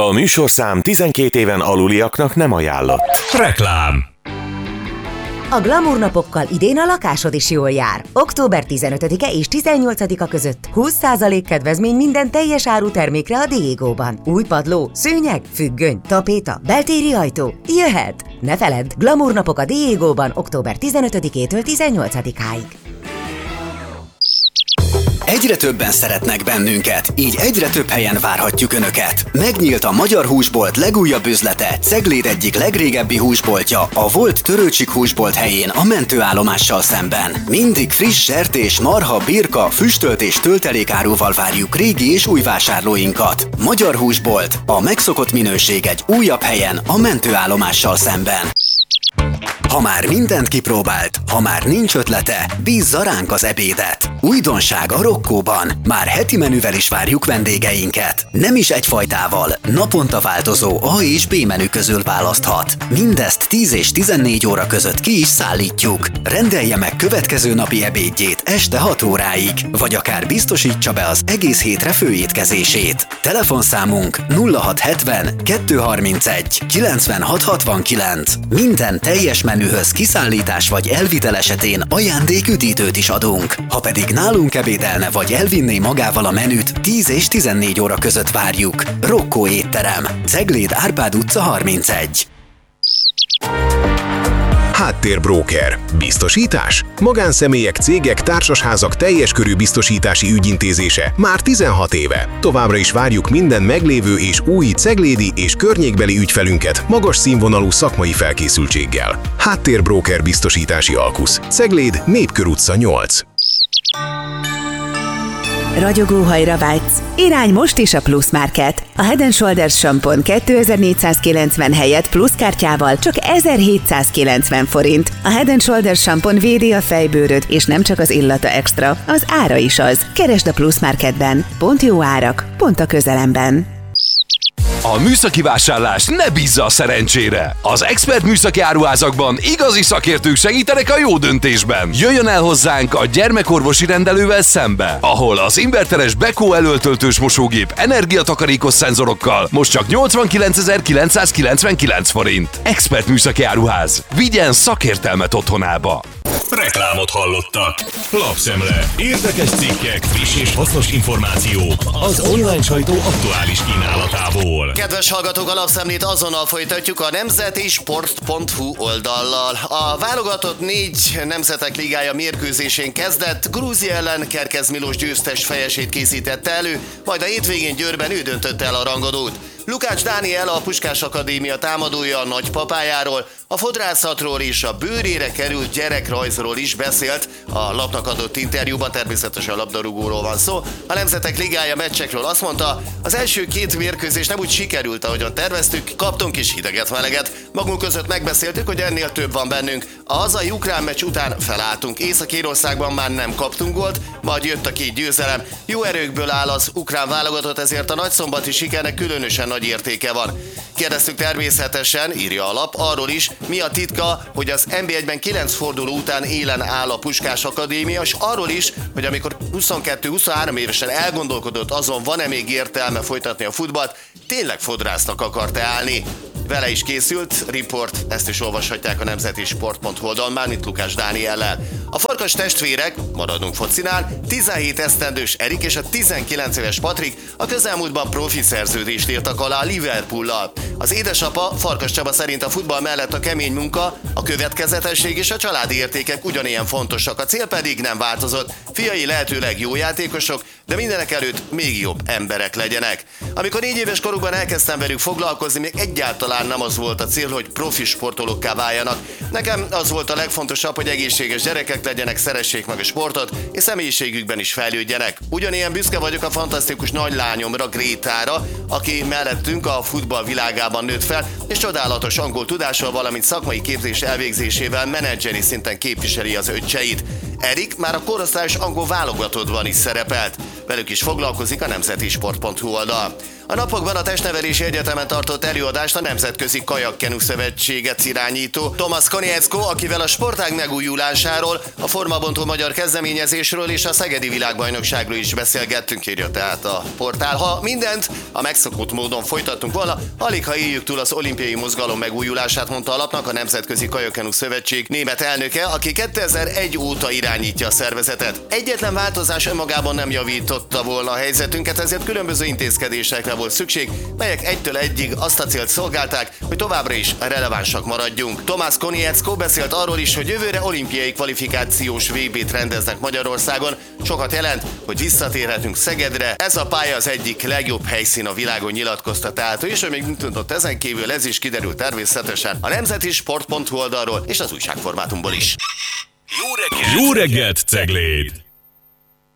A műsorszám 12 éven aluliaknak nem ajánlott. Reklám. A Glamour napokkal idén a lakásod is jól jár. Október 15-e és 18-a között 20% kedvezmény minden teljes áru termékre a Diegóban. Új padló, szőnyeg, függöny, tapéta, beltéri ajtó. Jöhet! Ne feledd, Glamour napok a Diegóban október 15-től 18-áig. Egyre többen szeretnek bennünket, így egyre több helyen várhatjuk Önöket. Megnyílt a Magyar Húsbolt legújabb üzlete, Cegléd egyik legrégebbi húsboltja, a volt Törőcsik húsbolt helyén a mentőállomással szemben. Mindig friss sertés, marha, birka, füstölt és töltelékáruval várjuk régi és új vásárlóinkat. Magyar Húsbolt, a megszokott minőség egy újabb helyen a mentőállomással szemben. Ha már mindent kipróbált, ha már nincs ötlete, bízza ránk az ebédet. Újdonság a Rokkóban. Már heti menüvel is várjuk vendégeinket. Nem is egyfajtával, naponta változó A és B menü közül választhat. Mindezt 10 és 14 óra között ki is szállítjuk. Rendelje meg következő napi ebédjét este 6 óráig, vagy akár biztosítsa be az egész hétre főétkezését. Telefonszámunk 0670 231 9669. Minden teljes menühöz kiszállítás vagy elvitel esetén ajándéküdítőt is adunk. Ha pedig nálunk ebédelne vagy elvinné magával a menüt, 10 és 14 óra között várjuk. Rokkó étterem, Cegléd Árpád utca 31. Háttérbróker. Biztosítás? Magánszemélyek, cégek, társasházak teljes körű biztosítási ügyintézése már 16 éve. Továbbra is várjuk minden meglévő és új ceglédi és környékbeli ügyfelünket magas színvonalú szakmai felkészültséggel. Háttérbróker biztosítási alkusz. Cegléd, Népkör utca 8. Ragyogóhajra vágysz? Irány most is a Plus Market. A Head & Shoulders sampon 2490 helyett Plus kártyával csak 1790 forint. A Head & Shoulders sampon védi a fejbőröd, és nem csak az illata extra, az ára is az. Keresd a Plus Marketben. Pont jó árak, pont a közelemben. A műszaki vásárlás ne bízza a szerencsére. Az Expert műszaki áruházakban igazi szakértők segítenek a jó döntésben. Jöjjön el hozzánk a gyermekorvosi rendelővel szembe, ahol az inverteres Beko elöltöltős mosógép energiatakarékos szenzorokkal most csak 89.999 forint. Expert műszaki áruház. Vigyen szakértelmet otthonába. Reklámot hallottak. Lapszemle. Érdekes cikkek, friss és hasznos információk az online sajtó aktuális kínálatából. Kedves hallgatók, a lapszemlét azonnal folytatjuk a nemzetisport.hu oldallal. A válogatott 4 nemzetek ligája mérkőzésén kezdett, Grúzia ellen Kerkez Milos győztes fejesét készítette elő, majd a hétvégén Győrben ő döntötte el a rangadót. Lukács Dániel, a Puskás Akadémia támadója a nagypapájáról, a fodrászatról és a bőrére került gyerekrajzról is beszélt. A lapnak adott interjúban, természetesen a labdarúgóról van szó. A Nemzetek Ligája meccsekről azt mondta, az első 2 mérkőzés nem úgy sikerült, ahogyan terveztük, kaptunk is hideget-meleget. Magunk között megbeszéltük, hogy ennél több van bennünk. A hazai ukrán meccs után felálltunk. Észak-Írországban már nem kaptunk gólt, majd jött a 2 győzelem. Jó erőkből áll az ukrán válogatott, ezért a nagyszombati sikernek különösen nagy értéke van. Kérdeztük természetesen, írja a lap, arról is, mi a titka, hogy az NB1-ben 9 forduló után élen áll a Puskás Akadémia, és arról is, hogy amikor 22-23 évesen elgondolkodott azon, van-e még értelme folytatni a futballt, tényleg fodrásznak akart állni. Vele is készült riport, ezt is olvashatják a nemzetisport.hu oldalon, mármint Lukács Dániellel. A Farkas testvérek, maradunk focinál, 17 esztendős Erik és a 19 éves Patrik a közelmúltban profi szerződést írtak alá a Liverpoollal. Az édesapa, Farkas Csaba szerint a futball mellett a kemény munka, a következetesség és a családi értékek ugyanilyen fontosak, a cél pedig nem változott. Fiai lehetőleg jó játékosok, de mindenek előtt még jobb emberek legyenek. Amikor 4 éves korukban elkezdtem velük foglalkozni, még egyáltalán nem az volt a cél, hogy profi sportolókká váljanak. Nekem az volt a legfontosabb, hogy egészséges gyerekek legyenek, szeressék meg a sportot, és személyiségükben is fejlődjenek. Ugyanilyen büszke vagyok a fantasztikus nagylányomra, Grétára, aki mellettünk a futball világában nőtt fel, és csodálatos angol tudással, valamint szakmai képzés elvégzésével menedzseri szinten képviseli az öccseit. Erik már a korosztályos angol válogatottban is szerepelt. velük is foglalkozik a nemzetisport.hu oldal. A napokban a Testnevelési Egyetemen tartott előadást a Nemzetközi Kajakkenu Szövetséget irányító Tomasz Koniecko, akivel a sportág megújulásáról, a formabontó magyar kezdeményezésről és a Szegedi Világbajnokságról is beszélgettünk, írja tehát a portál. Ha mindent a megszokott módon folytattunk volna, alig ha éljük túl az olimpiai mozgalom megújulását, mondta a lapnak a Nemzetközi Kajakkenu Szövetség német elnöke, aki 2001 óta irányítja a szervezetet. Egyetlen változás önmagában nem javította volna a helyzetünket, ezért különböző intézkedésekre volt szükség, melyek egytől egyig azt a célt szolgálták, hogy továbbra is relevánsak maradjunk. Tomasz Koniecko beszélt arról is, hogy jövőre olimpiai kvalifikációs VB-t rendeznek Magyarországon. Sokat jelent, hogy visszatérhetünk Szegedre. Ez a pálya az egyik legjobb helyszín a világon, nyilatkozta tehát, és még mit tudott ezen kívül, ez is kiderült természetesen a nemzetisport.hu oldalról és az újságformátumból is. Jó reggelt, Cegléd!